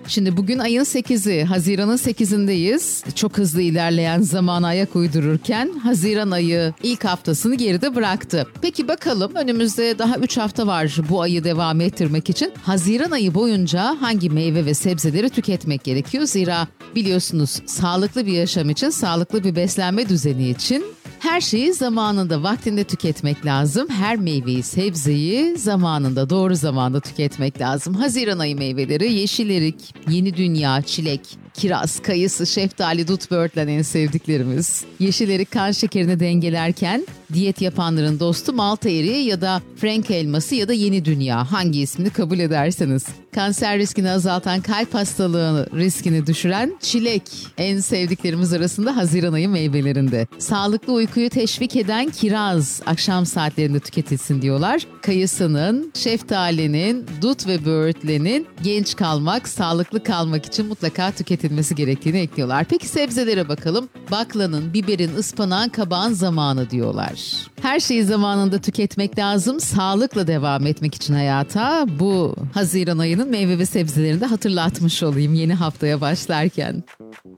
Şimdi bugün ayın 8'i, Haziran'ın 8'indeyiz. Çok hızlı ilerleyen zamana ayak uydururken Haziran ayı ilk haftasını geride bıraktı. Peki bakalım, önümüzde daha 3 hafta var bu ayı devam ettirmek için. Haziran ayı boyunca hangi meyve ve sebzeleri tüketmek gerekiyor? Zira biliyorsunuz, sağlıklı bir yaşam için, sağlıklı bir beslenme düzeni için her şeyi zamanında, vaktinde tüketmek lazım. Her meyveyi, sebzeyi zamanında, doğru zamanda tüketmek lazım. Haziran ayı meyveleri: yeşil erik, yeni dünya, çilek, kiraz, kayısı, şeftali, dut, böğürtlen en sevdiklerimiz. Yeşil erik kan şekerini dengelerken diyet yapanların dostu malta eriği ya da Frank elması ya da yeni dünya, hangi ismini kabul ederseniz. Kanser riskini azaltan, kalp hastalığı riskini düşüren çilek en sevdiklerimiz arasında Haziran ayı meyvelerinde. Sağlıklı uykuyu teşvik eden kiraz akşam saatlerinde tüketilsin diyorlar. Kayısının, şeftalinin, dut ve böğürtlenin genç kalmak, sağlıklı kalmak için mutlaka tüketilmesi gerektiğini ekliyorlar. Peki sebzelere bakalım. Baklanın, biberin, ıspanağın, kabağın zamanı diyorlar. Her şeyi zamanında tüketmek lazım. Sağlıkla devam etmek için hayata, bu Haziran ayının meyve ve sebzelerini de hatırlatmış olayım yeni haftaya başlarken.